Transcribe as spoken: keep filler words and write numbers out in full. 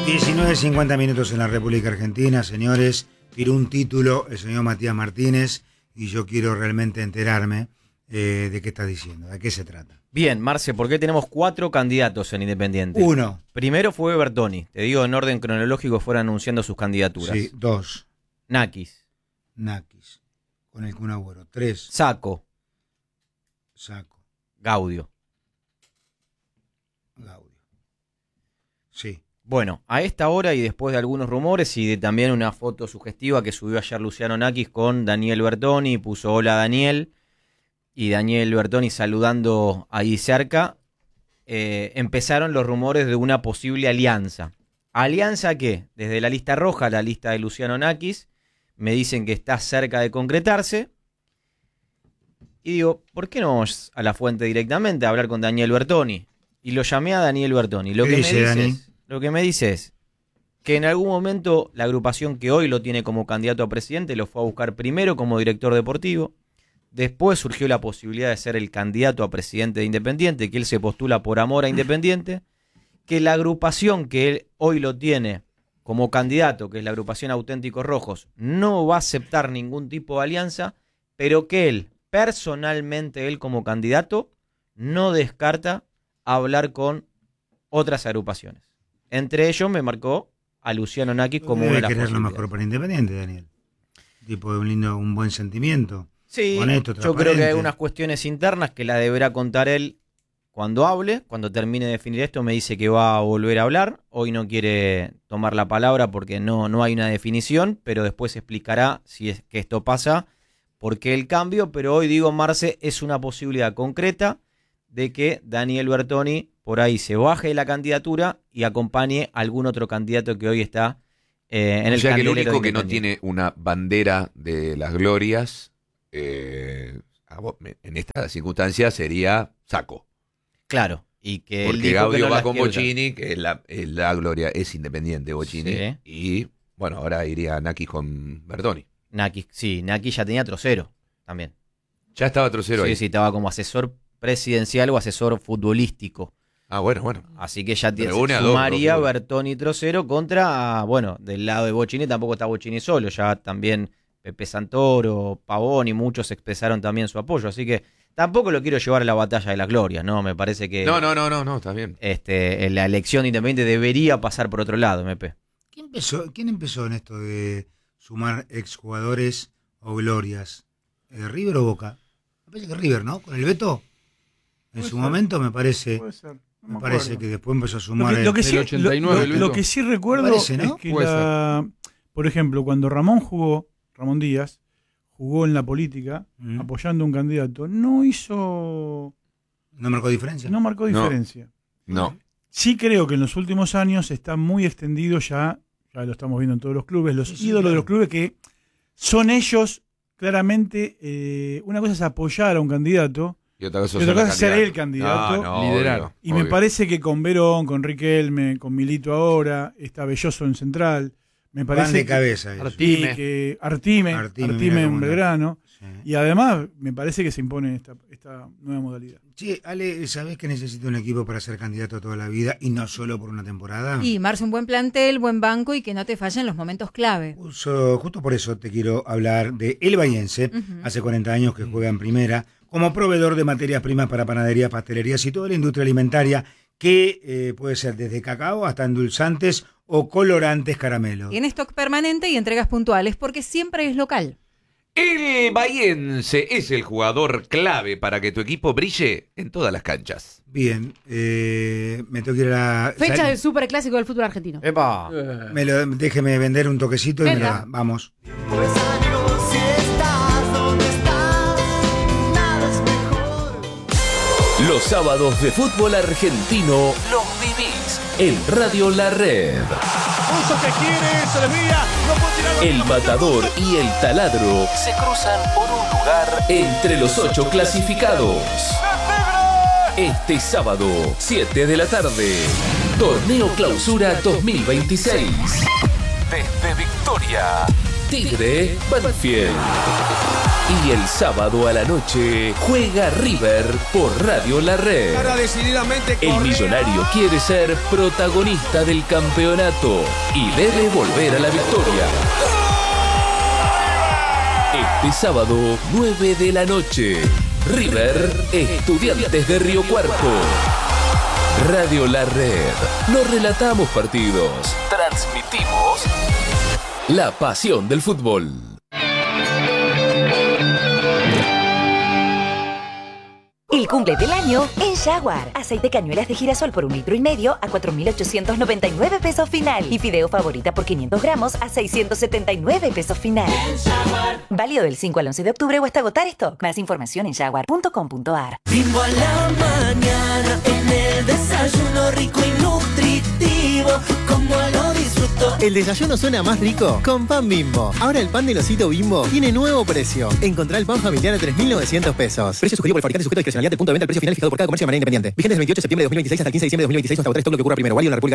diecinueve cincuenta minutos en la República Argentina, señores. Tiró un título el señor Matías Martínez y yo quiero realmente enterarme eh, de qué está diciendo, de qué se trata. Bien, Marce, ¿por qué tenemos cuatro candidatos en Independiente? Uno. Primero fue Bertoni. Te digo en orden cronológico, fueron anunciando sus candidaturas. Sí, dos. Nakis. Nakis. Con el Kun Agüero. Tres. Saco. Saco. Gaudio. Gaudio. Sí. Bueno, a esta hora y después de algunos rumores y de también una foto sugestiva que subió ayer Luciano Nakis con Daniel Bertoni, puso hola Daniel, y Daniel Bertoni saludando ahí cerca, eh, empezaron los rumores de una posible alianza. ¿Alianza qué? Desde la lista roja, la lista de Luciano Nakis, me dicen que está cerca de concretarse, y digo, ¿por qué no vamos a la fuente directamente a hablar con Daniel Bertoni? Y lo llamé a Daniel Bertoni. Lo ¿Qué que dice, me dice Dani? es, Lo que me dice es que en algún momento la agrupación que hoy lo tiene como candidato a presidente lo fue a buscar primero como director deportivo, después surgió la posibilidad de ser el candidato a presidente de Independiente, que él se postula por amor a Independiente, que la agrupación que él hoy lo tiene como candidato, que es la agrupación Auténticos Rojos, no va a aceptar ningún tipo de alianza, pero que él, personalmente él como candidato, no descarta hablar con otras agrupaciones. Entre ellos me marcó a Luciano Nakis como Debe una de las querer lo posibilidades. mejor para Independiente, Daniel. Tipo de un lindo, un buen sentimiento. Sí, Honesto, yo creo que transparente. hay unas cuestiones internas que la deberá contar él cuando hable, cuando termine de definir esto. Me dice que va a volver a hablar, hoy no quiere tomar la palabra porque no, no hay una definición, pero después explicará si es que esto pasa, por qué el cambio, pero hoy digo, Marce, es una posibilidad concreta de que Daniel Bertoni por ahí se baje de la candidatura y acompañe a algún otro candidato que hoy está eh, en o el sea que el candelero único de que no Independiente. tiene una bandera de las glorias eh, en esta circunstancia sería Saco. Claro, y que él Porque dijo Gaudio que no va las con quiere usar. Bocini, que es la, es la gloria, es independiente Bocini. Sí. Y bueno, ahora iría Nakis con Bertoni. Nakis, sí, Nakis ya tenía trocero también. Ya estaba trocero Sí, ahí. sí, estaba como asesor presidencial o asesor futbolístico. Ah, bueno, bueno. Así que ya tiene, Reúne a dos, sumaría dos, dos. Bertoni Trocero contra, bueno, del lado de Bocini tampoco está Bocini solo, ya también Pepe Santoro, Pavón y muchos expresaron también su apoyo, así que tampoco lo quiero llevar a la batalla de las glorias, ¿no? Me parece que No, no, no, no, no, está bien. este, la elección de Independiente debería pasar por otro lado, M P. ¿Quién empezó, ¿Quién empezó en esto de sumar exjugadores o glorias? ¿Eh, ¿River o Boca? Me parece que River, ¿no? Con el Beto. En Puede su ser. momento me parece, Puede ser. No me me parece acuerdo. que después empezó a Lo sumar. que, lo que el- sí, del ochenta y nueve, lo- el lo Beto. que sí recuerdo Parece, ¿no? es que Puede la, por ejemplo, cuando Ramón jugó, Ramón Díaz, jugó en la política, Mm. apoyando a un candidato, no hizo, ¿No marcó diferencia? no marcó No. diferencia. No. Sí creo que en los últimos años está muy extendido ya, ya lo estamos viendo en todos los clubes, los Sí, sí, ídolos claro. de los clubes que son ellos, claramente, eh, una cosa es apoyar a un candidato, Y otra cosa, Y otra ser cosa es ser el candidato. candidato. No, no, Liderar. obvio, y me obvio. parece que con Verón, con Riquelme, con Milito ahora, está Belloso en Central, me Van parece de que, cabeza eso. Arti- y que Artime, Artime, Artime, mira en cómo anda. Belgrano, Sí. y además me parece que se impone esta, esta nueva modalidad. Che, Ale, ¿sabés que necesito un equipo para ser candidato toda la vida y no solo por una temporada? Y Marce, un buen plantel, buen banco y que no te fallen los momentos clave. Justo, justo por eso te quiero hablar de El Bahiense, Ujú. hace cuarenta años que juega en primera, como proveedor de materias primas para panaderías, pastelerías y toda la industria alimentaria, que eh, puede ser desde cacao hasta endulzantes o colorantes caramelos. Tiene stock permanente y entregas puntuales porque siempre es local. El Bahiense es el jugador clave para que tu equipo brille en todas las canchas. Bien, eh, me tengo que ir a la... Fecha sal- del superclásico del fútbol argentino. ¡Epa! Eh, me lo- déjeme vender un toquecito y me lo Venga. da. Vamos. Pues amigo, si estás donde estás, nada es mejor. Los sábados de fútbol argentino los vivís en Radio La Red. El Matador y el Taladro se cruzan por un lugar entre los ocho clasificados. Este sábado, siete de la tarde, Torneo Clausura dos mil veintiséis. Desde Victoria, Tigre Banfield. Y el sábado a la noche juega River por Radio La Red. El millonario quiere ser protagonista del campeonato y debe volver a la victoria. Este sábado, nueve de la noche, River, Estudiantes de Río Cuarto. Radio La Red. No relatamos partidos, transmitimos la pasión del fútbol. El cumple del año en Jaguar. Aceite cañuelas de girasol por un litro y medio a cuatro mil ochocientos noventa y nueve pesos final. Y fideo favorita por quinientos gramos a seiscientos setenta y nueve pesos final. Válido del cinco al once de octubre o hasta agotar stock. Más información en jaguar punto com punto a r. Bimbo a la mañana, en el desayuno rico y nutritivo, como lo disfruto. El desayuno suena más rico con pan Bimbo. Ahora el pan del osito Bimbo tiene nuevo precio. Encontrá el pan familiar a tres mil novecientos pesos. Precio sugerido por el fabricante, sujeto a discrecionalidad del punto de venta. El precio final fijado por cada comercio de manera independiente. Vigente del veintiocho de septiembre de dos mil veintiséis hasta el quince de diciembre de dos mil veintiséis. Hasta agotar stock, lo que ocurra primero. Válido en la República